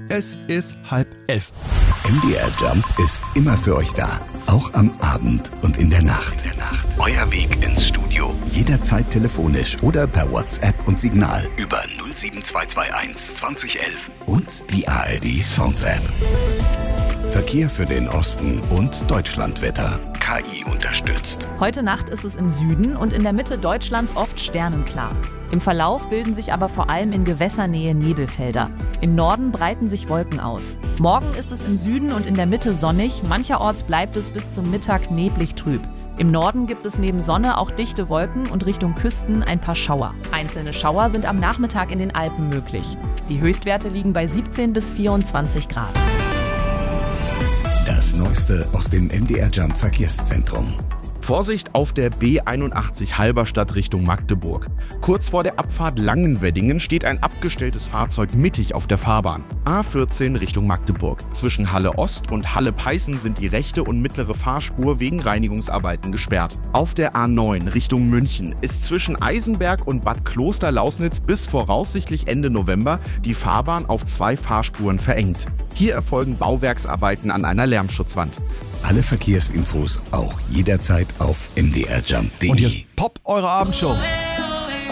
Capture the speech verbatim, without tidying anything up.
Es ist halb elf. M D R Jump ist immer für euch da. Auch am Abend und in der Nacht. In der Nacht. Euer Weg ins Studio. Jederzeit telefonisch oder per WhatsApp und Signal über null sieben zwei zwei eins zwanzig elf und die A R D Songs App. Verkehr für den Osten und Deutschlandwetter. K I unterstützt. Heute Nacht ist es im Süden und in der Mitte Deutschlands oft sternenklar. Im Verlauf bilden sich aber vor allem in Gewässernähe Nebelfelder. Im Norden breiten sich Wolken aus. Morgen ist es im Süden und in der Mitte sonnig, mancherorts bleibt es bis zum Mittag neblig trüb. Im Norden gibt es neben Sonne auch dichte Wolken und Richtung Küsten ein paar Schauer. Einzelne Schauer sind am Nachmittag in den Alpen möglich. Die Höchstwerte liegen bei siebzehn bis vierundzwanzig Grad. Das Neueste aus dem M D R Jump Verkehrszentrum. Vorsicht auf der B einundachtzig Halberstadt Richtung Magdeburg. Kurz vor der Abfahrt Langenweddingen steht ein abgestelltes Fahrzeug mittig auf der Fahrbahn. A vierzehn Richtung Magdeburg. Zwischen Halle Ost und Halle Peißen sind die rechte und mittlere Fahrspur wegen Reinigungsarbeiten gesperrt. Auf der A neun Richtung München ist zwischen Eisenberg und Bad Kloster-Lausnitz bis voraussichtlich Ende November die Fahrbahn auf zwei Fahrspuren verengt. Hier erfolgen Bauwerksarbeiten an einer Lärmschutzwand. Alle Verkehrsinfos auch jederzeit auf m d r jump punkt d e. Und jetzt Pop eure Abendshow.